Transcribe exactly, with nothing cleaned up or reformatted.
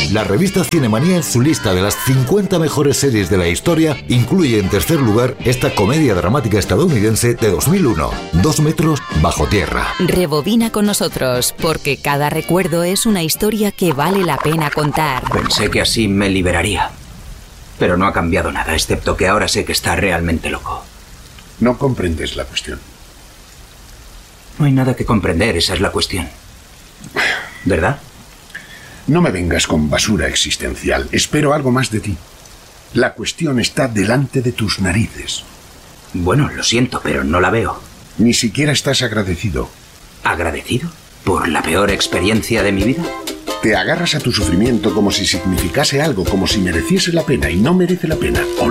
La revista Cinemanía, en su lista de las cincuenta mejores series de la historia, incluye en tercer lugar esta comedia dramática estadounidense de dos mil uno, Dos metros bajo tierra. Rebobina con nosotros, porque cada recuerdo es una historia que vale la pena contar. Pensé que así me liberaría. Pero no ha cambiado nada, excepto que ahora sé que está realmente loco. No comprendes la cuestión. No hay nada que comprender, esa es la cuestión. ¿Verdad? No me vengas con basura existencial. Espero algo más de ti. La cuestión está delante de tus narices. Bueno, lo siento, pero no la veo. Ni siquiera estás agradecido. ¿Agradecido? ¿Por la peor experiencia de mi vida? Te agarras a tu sufrimiento como si significase algo, como si mereciese la pena, y no merece la pena.